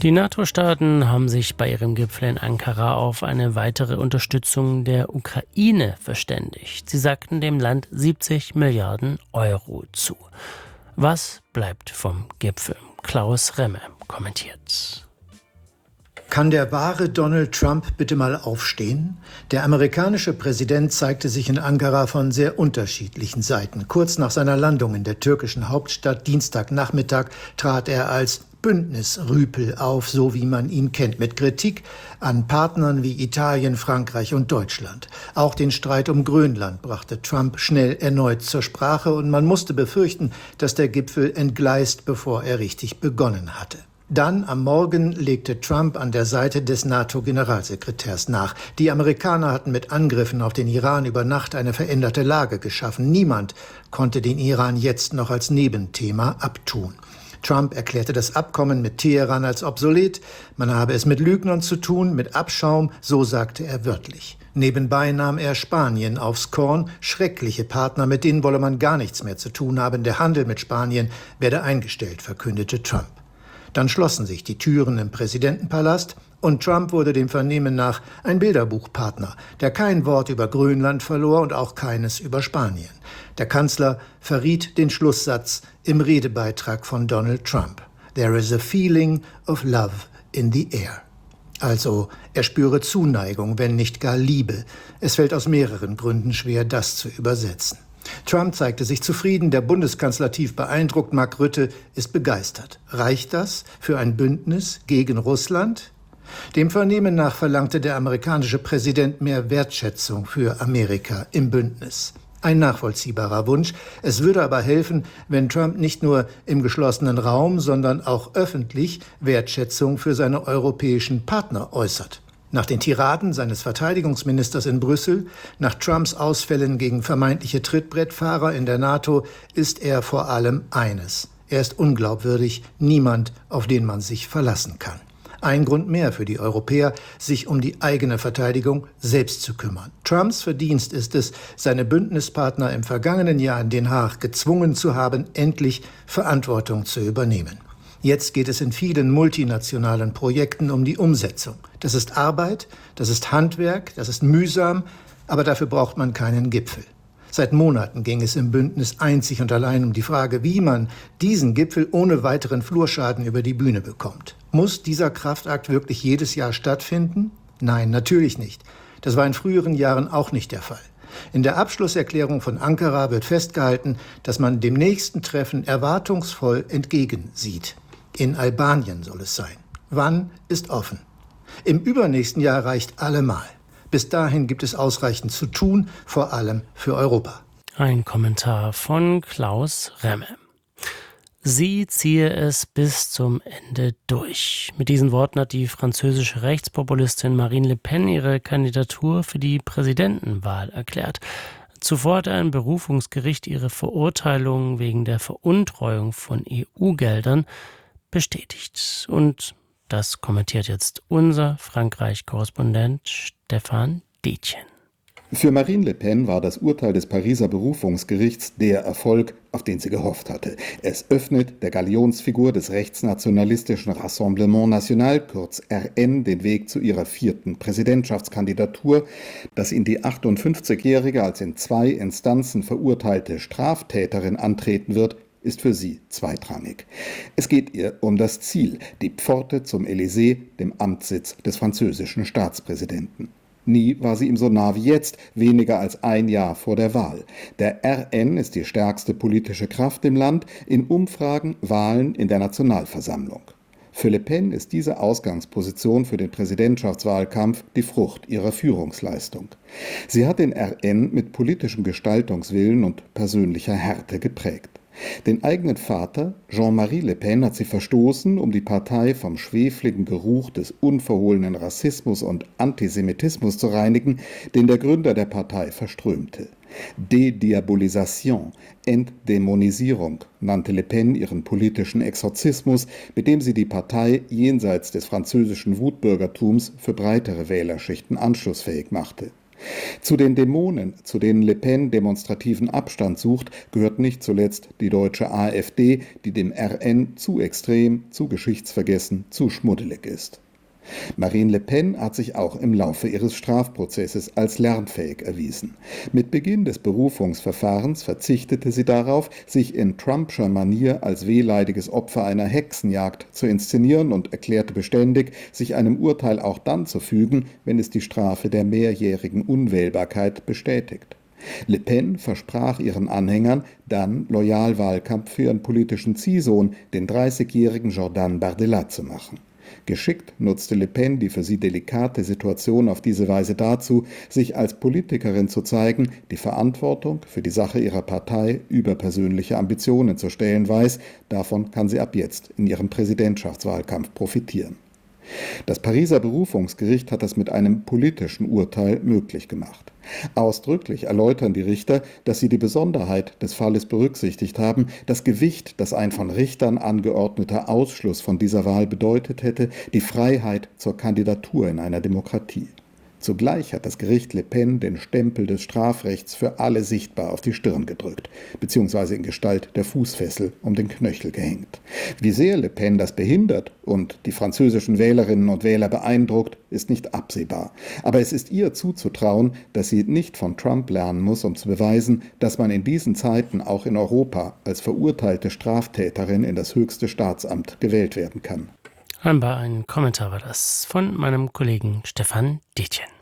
Die NATO-Staaten haben sich bei ihrem Gipfel in Ankara auf eine weitere Unterstützung der Ukraine verständigt. Sie sagten dem Land 70 Milliarden Euro zu. Was bleibt vom Gipfel? Klaus Remme kommentiert. Kann der wahre Donald Trump bitte mal aufstehen? Der amerikanische Präsident zeigte sich in Ankara von sehr unterschiedlichen Seiten. Kurz nach seiner Landung in der türkischen Hauptstadt Dienstagnachmittag trat er als Bündnisrüpel auf, so wie man ihn kennt, mit Kritik an Partnern wie Italien, Frankreich und Deutschland. Auch den Streit um Grönland brachte Trump schnell erneut zur Sprache und man musste befürchten, dass der Gipfel entgleist, bevor er richtig begonnen hatte. Dann am Morgen legte Trump an der Seite des NATO-Generalsekretärs nach. Die Amerikaner hatten mit Angriffen auf den Iran über Nacht eine veränderte Lage geschaffen. Niemand konnte den Iran jetzt noch als Nebenthema abtun. Trump erklärte das Abkommen mit Teheran als obsolet. Man habe es mit Lügnern zu tun, mit Abschaum, so sagte er wörtlich. Nebenbei nahm er Spanien aufs Korn. Schreckliche Partner, mit denen wolle man gar nichts mehr zu tun haben. Der Handel mit Spanien werde eingestellt, verkündete Trump. Dann schlossen sich die Türen im Präsidentenpalast und Trump wurde dem Vernehmen nach ein Bilderbuchpartner, der kein Wort über Grönland verlor und auch keines über Spanien. Der Kanzler verriet den Schlusssatz im Redebeitrag von Donald Trump. There is a feeling of love in the air. Also, er spüre Zuneigung, wenn nicht gar Liebe. Es fällt aus mehreren Gründen schwer, das zu übersetzen. Trump zeigte sich zufrieden, der Bundeskanzler tief beeindruckt, Mark Rutte ist begeistert. Reicht das für ein Bündnis gegen Russland? Dem Vernehmen nach verlangte der amerikanische Präsident mehr Wertschätzung für Amerika im Bündnis. Ein nachvollziehbarer Wunsch. Es würde aber helfen, wenn Trump nicht nur im geschlossenen Raum, sondern auch öffentlich Wertschätzung für seine europäischen Partner äußert. Nach den Tiraden seines Verteidigungsministers in Brüssel, nach Trumps Ausfällen gegen vermeintliche Trittbrettfahrer in der NATO, ist er vor allem eines. Er ist unglaubwürdig, niemand, auf den man sich verlassen kann. Ein Grund mehr für die Europäer, sich um die eigene Verteidigung selbst zu kümmern. Trumps Verdienst ist es, seine Bündnispartner im vergangenen Jahr in Den Haag gezwungen zu haben, endlich Verantwortung zu übernehmen. Jetzt geht es in vielen multinationalen Projekten um die Umsetzung. Das ist Arbeit, das ist Handwerk, das ist mühsam, aber dafür braucht man keinen Gipfel. Seit Monaten ging es im Bündnis einzig und allein um die Frage, wie man diesen Gipfel ohne weiteren Flurschaden über die Bühne bekommt. Muss dieser Kraftakt wirklich jedes Jahr stattfinden? Nein, natürlich nicht. Das war in früheren Jahren auch nicht der Fall. In der Abschlusserklärung von Ankara wird festgehalten, dass man dem nächsten Treffen erwartungsvoll entgegensieht. In Albanien soll es sein. Wann ist offen. Im übernächsten Jahr reicht allemal. Bis dahin gibt es ausreichend zu tun, vor allem für Europa. Ein Kommentar von Klaus Remme. Sie ziehe es bis zum Ende durch. Mit diesen Worten hat die französische Rechtspopulistin Marine Le Pen ihre Kandidatur für die Präsidentenwahl erklärt. Zuvor hat ein Berufungsgericht ihre Verurteilung wegen der Veruntreuung von EU-Geldern bestätigt. Und das kommentiert jetzt unser Frankreich-Korrespondent Stefan Detjen. Für Marine Le Pen war das Urteil des Pariser Berufungsgerichts der Erfolg, auf den sie gehofft hatte. Es öffnet der Galionsfigur des rechtsnationalistischen Rassemblement National, kurz RN, den Weg zu ihrer 4. Präsidentschaftskandidatur. Dass ihn die 58-Jährige als in 2 Instanzen verurteilte Straftäterin antreten wird, ist für sie zweitrangig. Es geht ihr um das Ziel, die Pforte zum Élysée, dem Amtssitz des französischen Staatspräsidenten. Nie war sie ihm so nah wie jetzt, weniger als ein Jahr vor der Wahl. Der RN ist die stärkste politische Kraft im Land, in Umfragen, Wahlen, in der Nationalversammlung. Für Le Pen ist diese Ausgangsposition für den Präsidentschaftswahlkampf die Frucht ihrer Führungsleistung. Sie hat den RN mit politischem Gestaltungswillen und persönlicher Härte geprägt. Den eigenen Vater, Jean-Marie Le Pen, hat sie verstoßen, um die Partei vom schwefligen Geruch des unverhohlenen Rassismus und Antisemitismus zu reinigen, den der Gründer der Partei verströmte. Dediabolisation, Entdämonisierung nannte Le Pen ihren politischen Exorzismus, mit dem sie die Partei jenseits des französischen Wutbürgertums für breitere Wählerschichten anschlussfähig machte. Zu den Dämonen, zu denen Le Pen demonstrativen Abstand sucht, gehört nicht zuletzt die deutsche AfD, die dem RN zu extrem, zu geschichtsvergessen, zu schmuddelig ist. Marine Le Pen hat sich auch im Laufe ihres Strafprozesses als lernfähig erwiesen. Mit Beginn des Berufungsverfahrens verzichtete sie darauf, sich in Trumpscher Manier als wehleidiges Opfer einer Hexenjagd zu inszenieren und erklärte beständig, sich einem Urteil auch dann zu fügen, wenn es die Strafe der mehrjährigen Unwählbarkeit bestätigt. Le Pen versprach ihren Anhängern dann Loyalwahlkampf für ihren politischen Ziehsohn, den 30-jährigen Jordan Bardella, zu machen. Geschickt nutzte Le Pen die für sie delikate Situation auf diese Weise dazu, sich als Politikerin zu zeigen, die Verantwortung für die Sache ihrer Partei über persönliche Ambitionen zu stellen weiß. Davon kann sie ab jetzt in ihrem Präsidentschaftswahlkampf profitieren. Das Pariser Berufungsgericht hat das mit einem politischen Urteil möglich gemacht. Ausdrücklich erläutern die Richter, dass sie die Besonderheit des Falles berücksichtigt haben, das Gewicht, das ein von Richtern angeordneter Ausschluss von dieser Wahl bedeutet hätte, die Freiheit zur Kandidatur in einer Demokratie. Zugleich hat das Gericht Le Pen den Stempel des Strafrechts für alle sichtbar auf die Stirn gedrückt, beziehungsweise in Gestalt der Fußfessel um den Knöchel gehängt. Wie sehr Le Pen das behindert und die französischen Wählerinnen und Wähler beeindruckt, ist nicht absehbar. Aber es ist ihr zuzutrauen, dass sie nicht von Trump lernen muss, um zu beweisen, dass man in diesen Zeiten auch in Europa als verurteilte Straftäterin in das höchste Staatsamt gewählt werden kann. Ein Kommentar war das von meinem Kollegen Stefan Dietjen.